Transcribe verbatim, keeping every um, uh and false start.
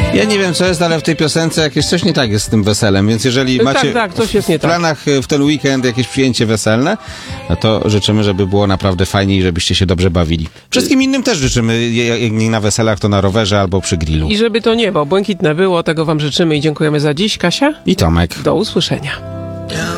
Ja nie wiem, co jest, ale w tej piosence jakieś coś nie tak jest z tym weselem, więc jeżeli Tak, macie tak, coś jest nie w tak. planach w ten weekend jakieś przyjęcie weselne, no to życzymy, żeby było naprawdę fajnie i żebyście się dobrze bawili. Wszystkim innym też życzymy, jak nie na weselach, to na rowerze albo przy grillu. I żeby to niebo błękitne było, tego wam życzymy i dziękujemy za dziś. Kasia? I Tomek. Do usłyszenia.